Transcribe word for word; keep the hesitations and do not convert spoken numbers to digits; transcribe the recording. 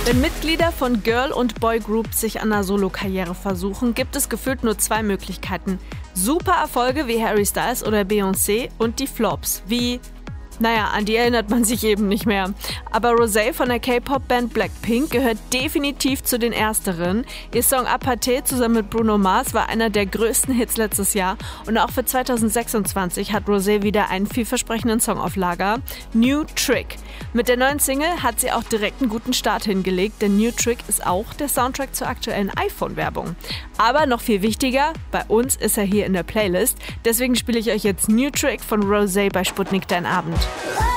Wenn Mitglieder von Girl- und Boygroups sich an einer Solokarriere versuchen, gibt es gefühlt nur zwei Möglichkeiten. Super Erfolge wie Harry Styles oder Beyoncé und die Flops wie... Naja, an die erinnert man sich eben nicht mehr. Aber Rosé von der K-Pop-Band Blackpink gehört definitiv zu den Ersteren. Ihr Song Apartheid zusammen mit Bruno Mars war einer der größten Hits letztes Jahr. Und auch für zwanzig sechsundzwanzig hat Rosé wieder einen vielversprechenden Song auf Lager. New Trick. Mit der neuen Single hat sie auch direkt einen guten Start hingelegt, denn New Trick ist auch der Soundtrack zur aktuellen iPhone-Werbung. Aber noch viel wichtiger, bei uns ist er hier in der Playlist. Deswegen spiele ich euch jetzt New Trick von Rosé bei Sputnik Dein Abend.